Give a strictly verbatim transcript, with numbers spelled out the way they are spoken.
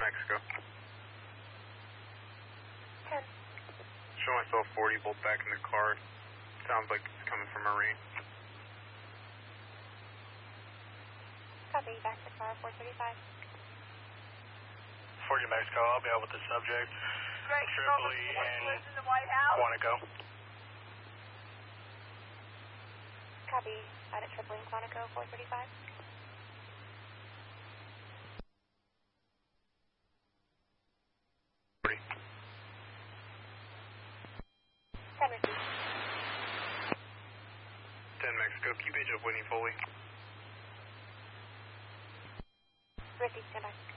Mexico. ten. Show myself forty, bolt back in the car. Sounds like it's coming from Marine. Copy, back to car four thirty-five. forty Mexico, I'll be out with the subject. Great, Tripoli and lives in the White House. Quantico. Copy, out at Tripoli and Quantico four thirty-five. ten received. ten Mexico, keep age up Whitney Foley. Received, stand by.